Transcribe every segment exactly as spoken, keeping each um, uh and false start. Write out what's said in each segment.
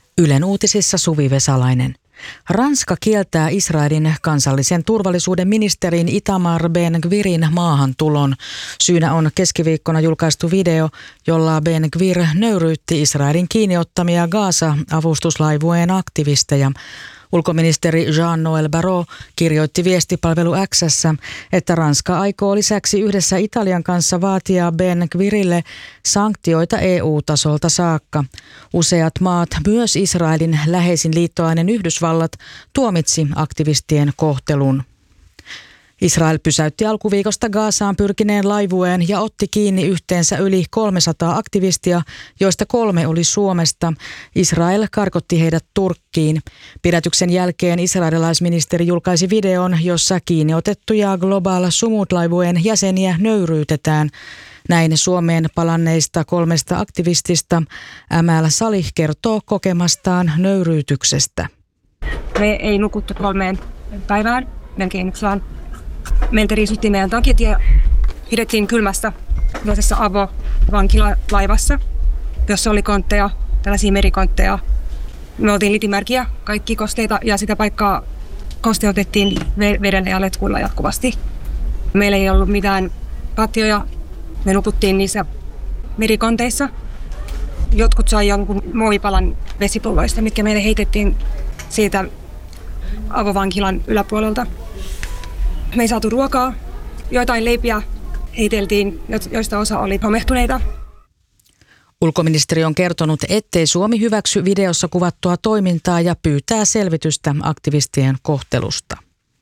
Ylen uutisissa Suvi Vesalainen. Ranska kieltää Israelin kansallisen turvallisuuden ministerin Itamar Ben-Gvirin maahantulon. Syynä on keskiviikkona julkaistu video, jolla Ben-Gvir nöyryytti Israelin kiinniottamia Gaza-avustuslaivueen aktivisteja. Ulkoministeri Jean-Noël Barrot kirjoitti viestipalvelu X:ssä, että Ranska aikoo lisäksi yhdessä Italian kanssa vaatia Ben-Gvirille sanktioita E U-tasolta saakka. Useat maat, myös Israelin läheisin liittolainen Yhdysvallat, tuomitsi aktivistien kohtelun. Israel pysäytti alkuviikosta Gazaan pyrkineen laivueen ja otti kiinni yhteensä yli kolmesataa aktivistia, joista kolme oli Suomesta. Israel karkotti heidät Turkkiin. Pidätyksen jälkeen israelilaisministeri julkaisi videon, jossa kiinniotettuja Global Sumut-laivueen jäseniä nöyryytetään. Näin Suomeen palanneista kolmesta aktivistista Amal Salih kertoo kokemastaan nöyryytyksestä. Me ei nukuttu kolmeen päivään, melkein yksi vaan. Meiltä riisuttiin meidän takit ja pidettiin kylmässä tällaisessa avovankilalaivassa, jossa oli kontteja, tällaisia merikontteja. Me oltiin litimärkiä, kaikki kosteita ja sitä paikkaa kosteutettiin vedellä ja letkuilla jatkuvasti. Meillä ei ollut mitään patjoja, me nukuttiin niissä merikonteissa. Jotkut sai jonkun muovipalan vesipulloista, mitkä meille heitettiin siitä avovankilan yläpuolelta. Me ei saatu ruokaa, joitain leipiä heiteltiin, joista osa oli homehtuneita. Ulkoministeri on kertonut, ettei Suomi hyväksy videossa kuvattua toimintaa ja pyytää selvitystä aktivistien kohtelusta.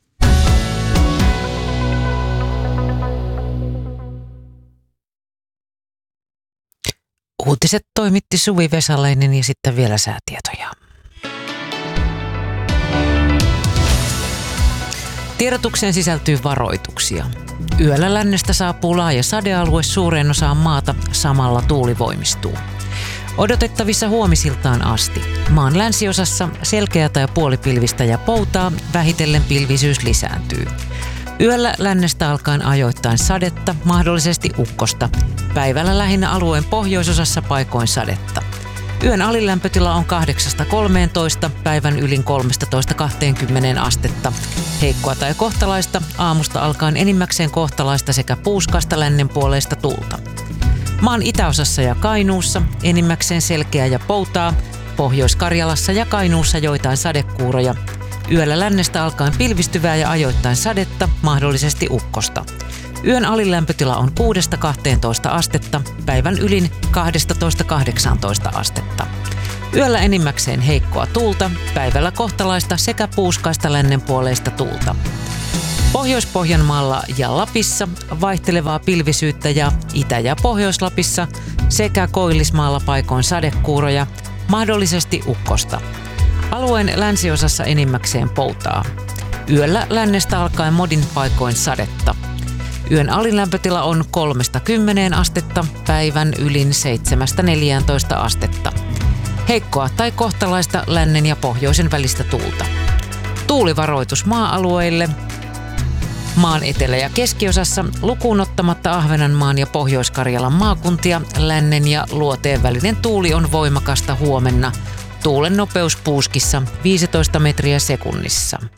Uutiset toimitti Suvi Vesalainen ja sitten vielä säätietoja. Tiedotukseen sisältyy varoituksia. Yöllä lännestä saapuu laaja sadealue suureen osaan maata, samalla tuuli voimistuu. Odotettavissa huomisiltaan asti. Maan länsiosassa selkeätä ja puolipilvistä ja poutaa, vähitellen pilvisyys lisääntyy. Yöllä lännestä alkaen ajoittain sadetta, mahdollisesti ukkosta. Päivällä lähinnä alueen pohjoisosassa paikoin sadetta. Yön alilämpötila on kahdeksasta kolmeentoista, päivän ylin kolmetoista kaksikymmentä astetta. Heikkoa tai kohtalaista, aamusta alkaen enimmäkseen kohtalaista sekä puuskasta lännenpuoleista tuulta. Maan itäosassa ja Kainuussa enimmäkseen selkeää ja poutaa, Pohjois-Karjalassa ja Kainuussa joitain sadekuuroja. Yöllä lännestä alkaen pilvistyvää ja ajoittain sadetta, mahdollisesti ukkosta. Yön alilämpötila on kuudesta kahteentoista astetta, päivän ylin kaksitoista kahdeksantoista astetta. Yöllä enimmäkseen heikkoa tuulta, päivällä kohtalaista sekä puuskaista lännenpuoleista tuulta. Pohjois-Pohjanmaalla ja Lapissa vaihtelevaa pilvisyyttä ja Itä- ja Pohjois-Lapissa sekä Koillismaalla paikoin sadekuuroja, mahdollisesti ukkosta. Alueen länsiosassa enimmäkseen poutaa. Yöllä lännestä alkaen modin paikoin sadetta. Yön alilämpötila on kolmesta kymmeneen astetta, päivän ylin seitsemästä neljääntoista astetta. Heikkoa tai kohtalaista lännen ja pohjoisen välistä tuulta. Tuulivaroitus maa-alueille. Maan etelä- ja keskiosassa lukuun ottamatta Ahvenanmaan ja Pohjois-Karjalan maakuntia lännen ja luoteen välinen tuuli on voimakasta huomenna. Tuulen nopeus puuskissa viisitoista metriä sekunnissa.